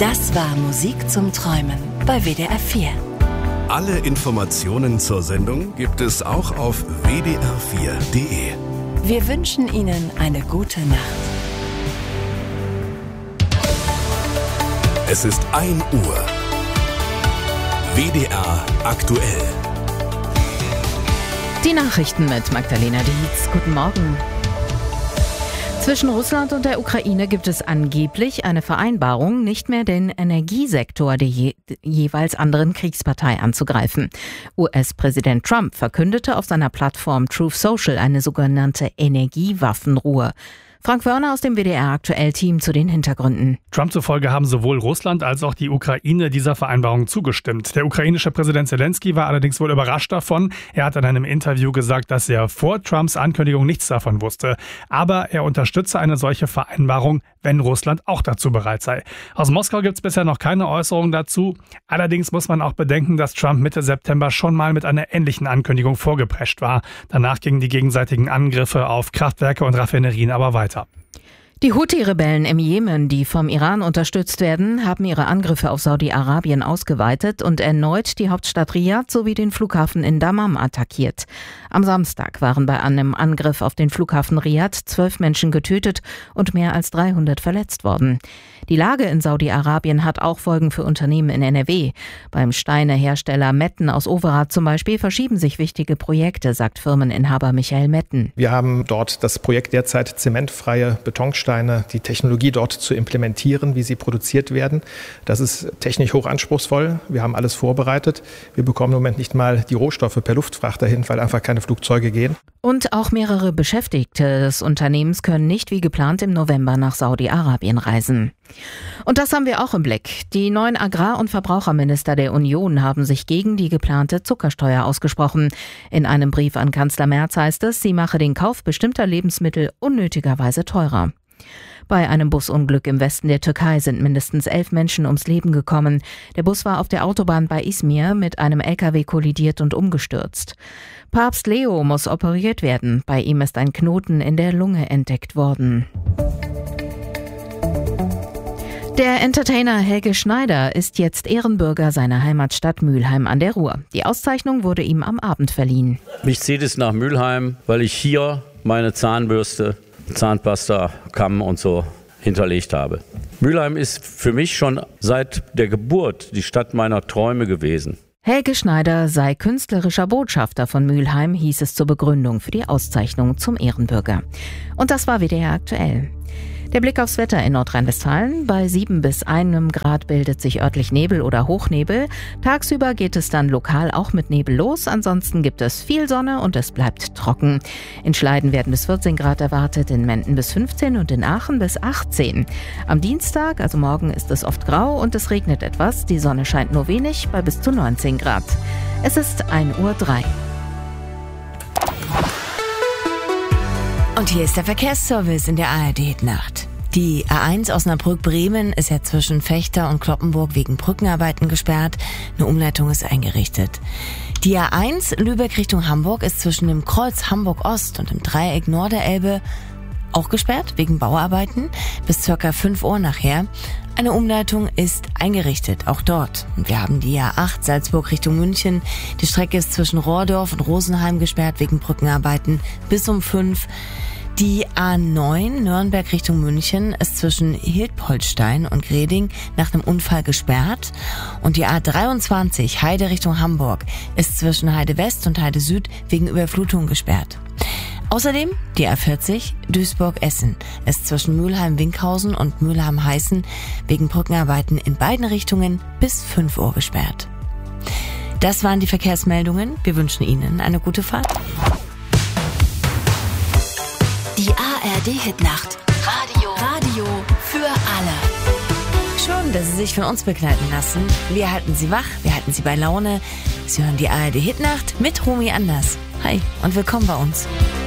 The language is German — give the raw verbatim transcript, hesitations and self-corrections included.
Das war Musik zum Träumen bei W D R vier. Alle Informationen zur Sendung gibt es auch auf w d r vier punkt d e. Wir wünschen Ihnen eine gute Nacht. Es ist ein Uhr. W D R aktuell. Die Nachrichten mit Magdalena Dietz. Guten Morgen. Zwischen Russland und der Ukraine gibt es angeblich eine Vereinbarung, nicht mehr den Energiesektor der je- jeweils anderen Kriegspartei anzugreifen. U S-Präsident Trump verkündete auf seiner Plattform Truth Social eine sogenannte Energiewaffenruhe. Frank Wörner aus dem W D R-Aktuell-Team zu den Hintergründen. Trump zufolge haben sowohl Russland als auch die Ukraine dieser Vereinbarung zugestimmt. Der ukrainische Präsident Zelensky war allerdings wohl überrascht davon. Er hat in einem Interview gesagt, dass er vor Trumps Ankündigung nichts davon wusste. Aber er unterstütze eine solche Vereinbarung, wenn Russland auch dazu bereit sei. Aus Moskau gibt es bisher noch keine Äußerungen dazu. Allerdings muss man auch bedenken, dass Trump Mitte September schon mal mit einer ähnlichen Ankündigung vorgeprescht war. Danach gingen die gegenseitigen Angriffe auf Kraftwerke und Raffinerien aber weiter. Die Houthi-Rebellen im Jemen, die vom Iran unterstützt werden, haben ihre Angriffe auf Saudi-Arabien ausgeweitet und erneut die Hauptstadt Riyadh sowie den Flughafen in Dammam attackiert. Am Samstag waren bei einem Angriff auf den Flughafen Riyadh zwölf Menschen getötet und mehr als dreihundert verletzt worden. Die Lage in Saudi-Arabien hat auch Folgen für Unternehmen in N R W. Beim Steinehersteller Metten aus Overath zum Beispiel verschieben sich wichtige Projekte, sagt Firmeninhaber Michael Metten. Wir haben dort das Projekt derzeit zementfreie Betonsteine, die Technologie dort zu implementieren, wie sie produziert werden. Das ist technisch hoch anspruchsvoll. Wir haben alles vorbereitet. Wir bekommen im Moment nicht mal die Rohstoffe per Luftfracht dahin, weil einfach keine Flugzeuge gehen. Und auch mehrere Beschäftigte des Unternehmens können nicht wie geplant im November nach Saudi-Arabien reisen. Und das haben wir auch im Blick. Die neuen Agrar- und Verbraucherminister der Union haben sich gegen die geplante Zuckersteuer ausgesprochen. In einem Brief an Kanzler Merz heißt es, sie mache den Kauf bestimmter Lebensmittel unnötigerweise teurer. Bei einem Busunglück im Westen der Türkei sind mindestens elf Menschen ums Leben gekommen. Der Bus war auf der Autobahn bei Izmir mit einem L K W kollidiert und umgestürzt. Papst Leo muss operiert werden. Bei ihm ist ein Knoten in der Lunge entdeckt worden. Der Entertainer Helge Schneider ist jetzt Ehrenbürger seiner Heimatstadt Mülheim an der Ruhr. Die Auszeichnung wurde ihm am Abend verliehen. Mich zieht es nach Mülheim, weil ich hier meine Zahnbürste, Zahnpasta, Kamm und so hinterlegt habe. Mülheim ist für mich schon seit der Geburt die Stadt meiner Träume gewesen. Helge Schneider sei künstlerischer Botschafter von Mülheim, hieß es zur Begründung für die Auszeichnung zum Ehrenbürger. Und das war W D R aktuell. Der Blick aufs Wetter in Nordrhein-Westfalen. Bei sieben bis einem Grad bildet sich örtlich Nebel oder Hochnebel. Tagsüber geht es dann lokal auch mit Nebel los. Ansonsten gibt es viel Sonne und es bleibt trocken. In Schleiden werden bis vierzehn Grad erwartet, in Menden bis fünfzehn und in Aachen bis achtzehn. Am Dienstag, also morgen, ist es oft grau und es regnet etwas. Die Sonne scheint nur wenig bei bis zu neunzehn Grad. Es ist ein Uhr drei. Und hier ist der Verkehrsservice in der A R D-Nacht. Die A eins Osnabrück-Bremen ist ja zwischen Vechta und Cloppenburg wegen Brückenarbeiten gesperrt. Eine Umleitung ist eingerichtet. Die A eins Lübeck Richtung Hamburg ist zwischen dem Kreuz Hamburg-Ost und dem Dreieck Norderelbe auch gesperrt wegen Bauarbeiten bis circa fünf Uhr nachher. Eine Umleitung ist eingerichtet, auch dort. Und wir haben die A acht Salzburg Richtung München. Die Strecke ist zwischen Rohrdorf und Rosenheim gesperrt wegen Brückenarbeiten bis um fünf. Die A neun Nürnberg Richtung München ist zwischen Hildpoltstein und Greding nach einem Unfall gesperrt. Und die A dreiundzwanzig Heide Richtung Hamburg ist zwischen Heide West und Heide Süd wegen Überflutung gesperrt. Außerdem die A vierzig Duisburg-Essen ist zwischen Mülheim-Winkhausen und Mülheim-Heißen wegen Brückenarbeiten in beiden Richtungen bis fünf Uhr gesperrt. Das waren die Verkehrsmeldungen. Wir wünschen Ihnen eine gute Fahrt. Die A R D-Hitnacht. Radio. Radio für alle. Schön, dass Sie sich von uns begleiten lassen. Wir halten Sie wach, wir halten Sie bei Laune. Sie hören die A R D-Hitnacht mit Romy Anders. Hi und willkommen bei uns.